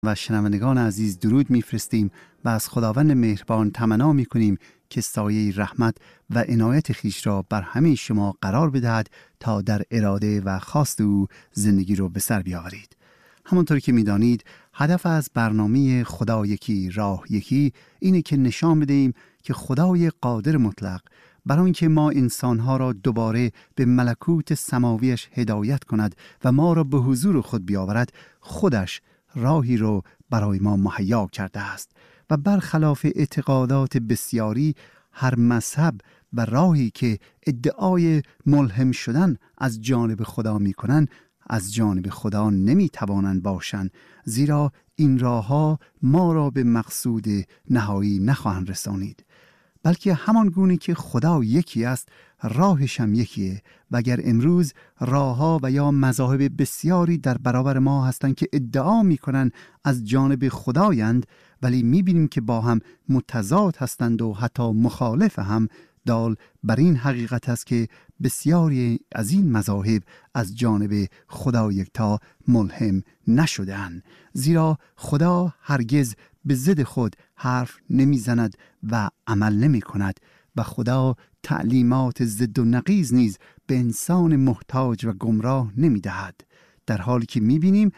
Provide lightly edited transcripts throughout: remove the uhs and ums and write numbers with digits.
و شنوندگان عزیز درود میفرستیم و از خداوند مهربان تمنا میکنیم که سایه رحمت و عنایت خیش را بر همه شما قرار بدهد تا در اراده و خواست او زندگی رو به سر بیاورید. همونطور که میدانید هدف از برنامه خدا یکی راه یکی اینه که نشان بدهیم که خدای قادر مطلق برای اینکه ما انسانها را دوباره به ملکوت سماویش هدایت کند و ما را به حضور خود بیاورد، خودش راهی رو برای ما مهیا کرده است و برخلاف اعتقادات بسیاری هر مذهب و راهی که ادعای ملهم شدن از جانب خدا می کنند از جانب خدا نمی توانند باشند، زیرا این راهها ما را به مقصود نهایی نخواهند رسانید، بلکه همان گونه که خدا یکی است راهش هم یکیه. و اگر امروز راهها و یا مذاهب بسیاری در برابر ما هستند که ادعا میکنن از جانب خدایند، ولی میبینیم که با هم متضاد هستند و حتی مخالف هم، دال بر این حقیقت است که بسیاری از این مذاهب از جانب خدا یکتا ملهم نشده‌اند، زیرا خدا هرگز به ضد خود حرف نمیزند و عمل نمی کند و خدا تعلیمات ضد و نقیض نیز به انسان محتاج و گمراه نمی دهد، در حالی که می بینیم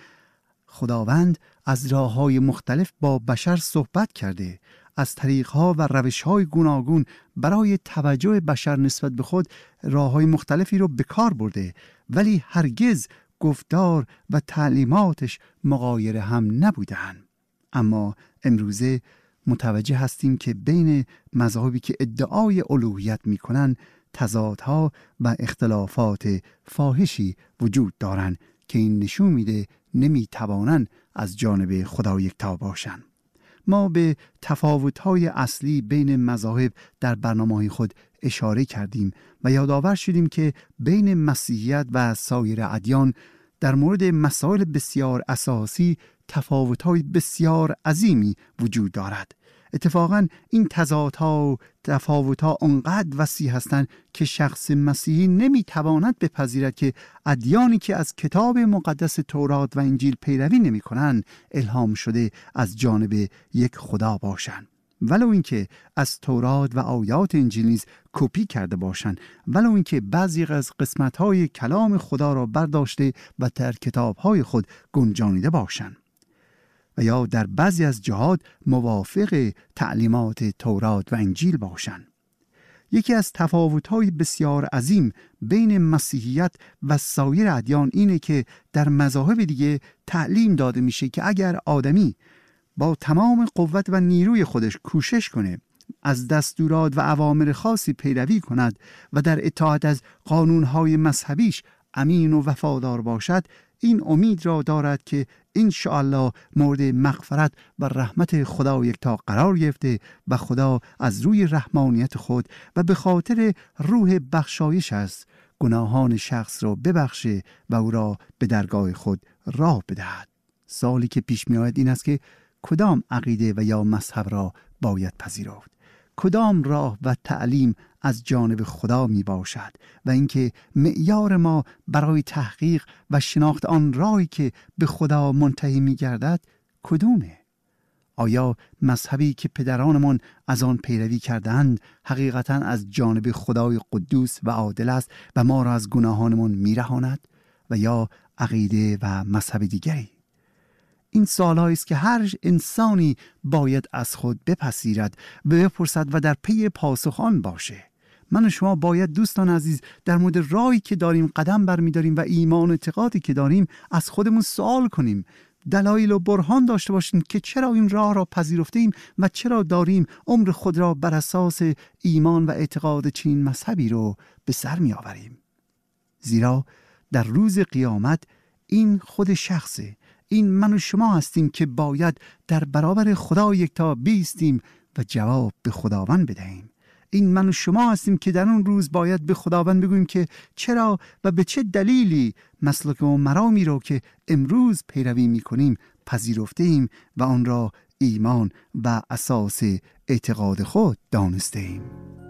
خداوند از راه‌های مختلف با بشر صحبت کرده، از طریق‌ها و روش‌های گوناگون برای توجه بشر نسبت به خود راه‌های مختلفی رو به کار برده، ولی هرگز گفتار و تعلیماتش مغایر هم نبودند. اما امروزه متوجه هستیم که بین مذاهبی که ادعای الوهیت می‌کنند تضادها و اختلافات فاحشی وجود دارند که این نشون میده نمی‌توانند از جانب خدا یکتا باشند. ما به تفاوت‌های اصلی بین مذاهب در برنامه‌های خود اشاره کردیم و یادآور شدیم که بین مسیحیت و سایر ادیان در مورد مسائل بسیار اساسی تفاوت‌های بسیار عظیمی وجود دارد. اتفاقاً این تضادها و تفاوت‌ها انقدر وسیع هستند که شخص مسیحی نمی‌تواند بپذیرد که ادیانی که از کتاب مقدس تورات و انجیل پیروی نمی‌کنند الهام شده از جانب یک خدا باشند، ولو اینکه از تورات و آیات انجیل نیز کپی کرده باشند، ولو اینکه بعضی از قسمت‌های کلام خدا را برداشته و در کتاب‌های خود گنجانیده باشند و یا در بعضی از جهات موافق تعلیمات تورات و انجیل باشند. یکی از تفاوت‌های بسیار عظیم بین مسیحیت و سایر ادیان اینه که در مذاهب دیگه تعلیم داده میشه که اگر آدمی با تمام قوت و نیروی خودش کوشش کنه، از دستورات و اوامر خاصی پیروی کند و در اطاعت از قانون‌های مذهبیش امین و وفادار باشد، این امید را دارد که انشاءالله مورد مغفرت و رحمت خدا یکتا قرار گرفته و خدا از روی رحمانیت خود و به خاطر روح بخشایش است گناهان شخص را ببخشه و او را به درگاه خود راه بدهد. سوالی که پیش می آید این است که کدام عقیده و یا مذهب را باید پذیرفت؟ کدام راه و تعلیم از جانب خدا می باشد و اینکه معیار ما برای تحقیق و شناخت آن راهی که به خدا منتهی می گردد کدومه؟ آیا مذهبی که پدرانمان از آن پیروی کردند حقیقتاً از جانب خدای قدوس و عادل است و ما را از گناهانمان می رهاند و یا عقیده و مذهب دیگری؟ این سوالایی است که هر انسانی باید از خود بپذیرد و بپرسد و در پی پاسخ آن باشه. من و شما باید دوستان عزیز در مورد راهی که داریم قدم برمی‌داریم و ایمان و اعتقادی که داریم از خودمون سوال کنیم، دلایل و برهان داشته باشیم که چرا این راه را پذیرفتیم و چرا داریم عمر خود را بر اساس ایمان و اعتقاد چنین مذهبی رو به سر می‌آوریم. زیرا در روز قیامت این خود شخصه، این من و شما هستیم که باید در برابر خدا یکتا بایستیم و جواب به خداوند بدهیم. این من و شما هستیم که در اون روز باید به خداوند بگوییم که چرا و به چه دلیلی مسلک و مرامی رو که امروز پیروی می‌کنیم پذیرفته ایم و آن را ایمان و اساس اعتقاد خود دانسته ایم.